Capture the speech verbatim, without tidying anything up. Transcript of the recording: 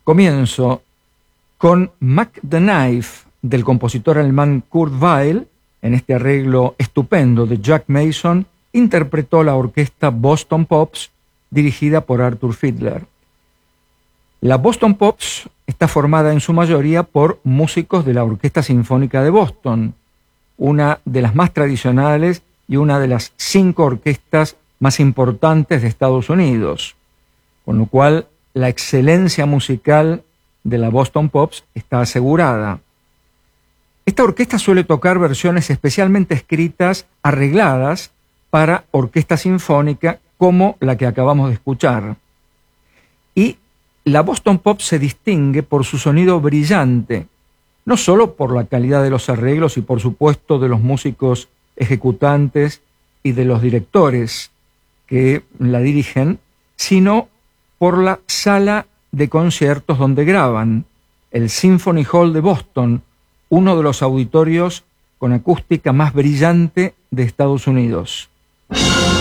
Comienzo con Mac the Knife, del compositor alemán Kurt Weill. En este arreglo estupendo de Jack Mason, interpretó la orquesta Boston Pops, dirigida por Arthur Fiedler. La Boston Pops está formada en su mayoría por músicos de la Orquesta Sinfónica de Boston, una de las más tradicionales y una de las cinco orquestas más importantes de Estados Unidos, con lo cual la excelencia musical de la Boston Pops está asegurada. Esta orquesta suele tocar versiones especialmente escritas, arregladas para orquesta sinfónica, como la que acabamos de escuchar. Y la Boston Pops se distingue por su sonido brillante, no solo por la calidad de los arreglos y por supuesto de los músicos ejecutantes y de los directores que la dirigen, sino por la sala de conciertos donde graban, el Symphony Hall de Boston, uno de los auditorios con acústica más brillante de Estados Unidos.